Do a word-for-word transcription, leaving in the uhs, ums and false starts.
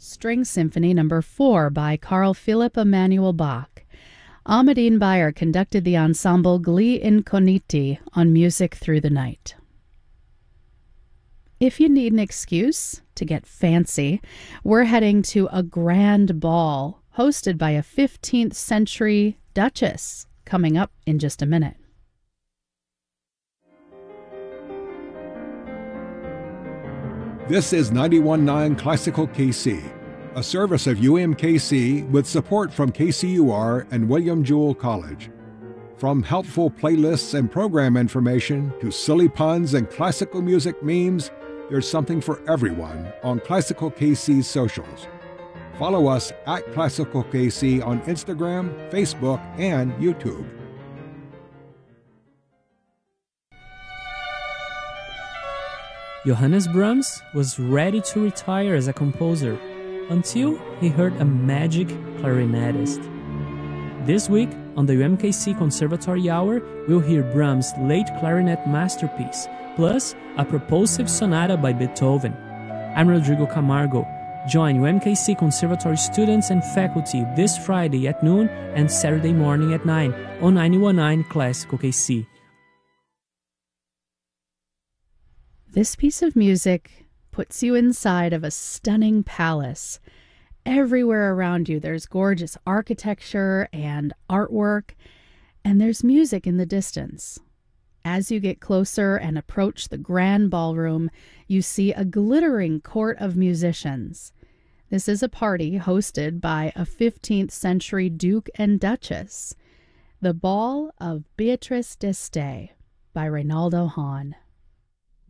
String Symphony Number four by Carl Philipp Emanuel Bach. Ahmadine Bayer conducted the ensemble Gli Incogniti on Music Through the Night. If you need an excuse to get fancy, we're heading to a grand ball hosted by a fifteenth century duchess coming up in just a minute. This is ninety-one point nine Classical K C, a service of U M K C with support from K C U R and William Jewell College. From helpful playlists and program information to silly puns and classical music memes, there's something for everyone on Classical K C's socials. Follow us at Classical K C on Instagram, Facebook, and YouTube. Johannes Brahms was ready to retire as a composer until he heard a magic clarinetist. This week, on the U M K C Conservatory Hour, we'll hear Brahms' late clarinet masterpiece, plus a propulsive sonata by Beethoven. I'm Rodrigo Camargo. Join U M K C Conservatory students and faculty this Friday at noon and Saturday morning at nine on ninety-one point nine Classical K C. This piece of music puts you inside of a stunning palace. Everywhere around you there's gorgeous architecture and artwork, and there's music in the distance. As you get closer and approach the grand ballroom, you see a glittering court of musicians. This is a party hosted by a fifteenth century Duke and Duchess. The Ball of Beatrice d'Este by Reynaldo Hahn.